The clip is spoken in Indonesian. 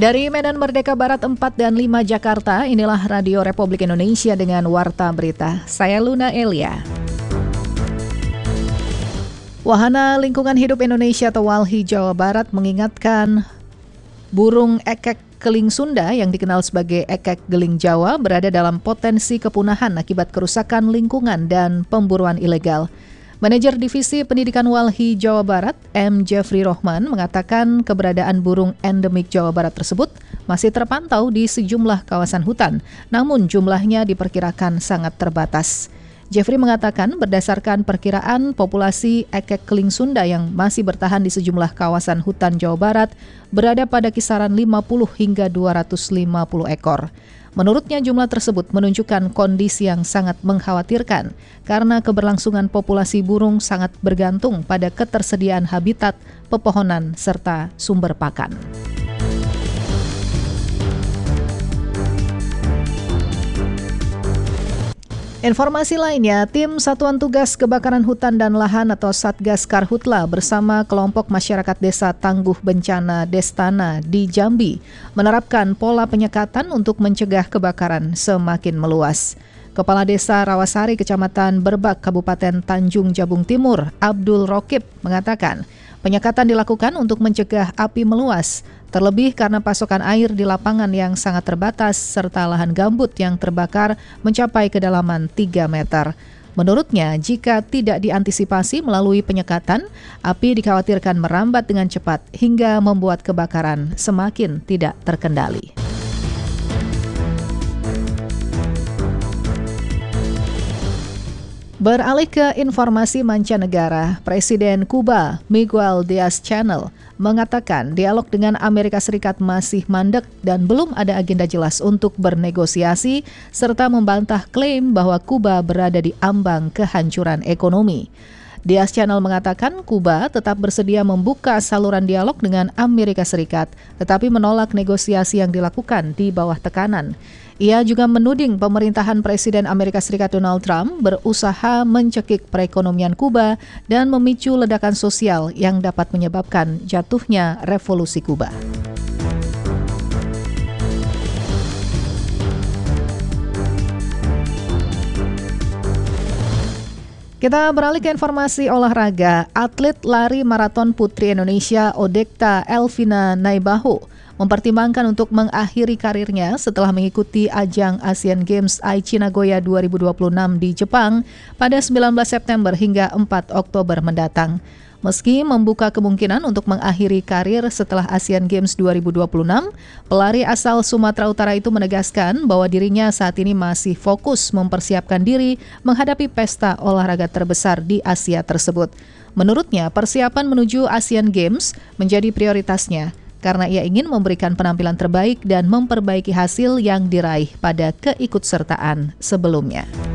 Dari Medan Merdeka Barat 4 dan 5 Jakarta, inilah Radio Republik Indonesia dengan Warta Berita. Saya Luna Elia. Wahana Lingkungan Hidup Indonesia atau WALHI Jawa Barat mengingatkan burung ekek keling Sunda yang dikenal sebagai ekek geling Jawa berada dalam potensi kepunahan akibat kerusakan lingkungan dan pemburuan ilegal. Manajer Divisi Pendidikan WALHI Jawa Barat, M. Jeffrey Rohman, mengatakan keberadaan burung endemik Jawa Barat tersebut masih terpantau di sejumlah kawasan hutan, namun jumlahnya diperkirakan sangat terbatas. Jeffrey mengatakan berdasarkan perkiraan populasi ekek keling Sunda yang masih bertahan di sejumlah kawasan hutan Jawa Barat berada pada kisaran 50 hingga 250 ekor. Menurutnya jumlah tersebut menunjukkan kondisi yang sangat mengkhawatirkan karena keberlangsungan populasi burung sangat bergantung pada ketersediaan habitat, pepohonan, serta sumber pakan. Informasi lainnya, tim Satuan Tugas Kebakaran Hutan dan Lahan atau Satgas Karhutla bersama kelompok masyarakat desa Tangguh Bencana Destana di Jambi menerapkan pola penyekatan untuk mencegah kebakaran semakin meluas. Kepala Desa Rawasari, Kecamatan Berbak, Kabupaten Tanjung Jabung Timur, Abdul Rokib mengatakan penyekatan dilakukan untuk mencegah api meluas, terlebih karena pasokan air di lapangan yang sangat terbatas serta lahan gambut yang terbakar mencapai kedalaman 3 meter. Menurutnya, jika tidak diantisipasi melalui penyekatan, api dikhawatirkan merambat dengan cepat hingga membuat kebakaran semakin tidak terkendali. Beralih ke informasi mancanegara, Presiden Kuba Miguel Diaz-Canel mengatakan dialog dengan Amerika Serikat masih mandek dan belum ada agenda jelas untuk bernegosiasi serta membantah klaim bahwa Kuba berada di ambang kehancuran ekonomi. Diaz-Canel mengatakan Kuba tetap bersedia membuka saluran dialog dengan Amerika Serikat, tetapi menolak negosiasi yang dilakukan di bawah tekanan. Ia juga menuding pemerintahan Presiden Amerika Serikat Donald Trump berusaha mencekik perekonomian Kuba dan memicu ledakan sosial yang dapat menyebabkan jatuhnya revolusi Kuba. Kita beralih ke informasi olahraga. Atlet lari maraton putri Indonesia Odekta Elvina Naibaho mempertimbangkan untuk mengakhiri karirnya setelah mengikuti ajang Asian Games Aichi Nagoya 2026 di Jepang pada 19 September hingga 4 Oktober mendatang. Meski membuka kemungkinan untuk mengakhiri karir setelah Asian Games 2026, pelari asal Sumatera Utara itu menegaskan bahwa dirinya saat ini masih fokus mempersiapkan diri menghadapi pesta olahraga terbesar di Asia tersebut. Menurutnya, persiapan menuju Asian Games menjadi prioritasnya karena ia ingin memberikan penampilan terbaik dan memperbaiki hasil yang diraih pada keikutsertaan sebelumnya.